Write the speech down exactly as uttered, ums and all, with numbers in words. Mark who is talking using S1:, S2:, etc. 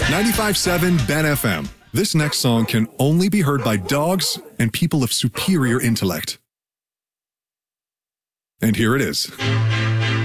S1: ninety-five point seven Ben F M. This next song can only be heard by dogs and people of superior intellect. And here it is.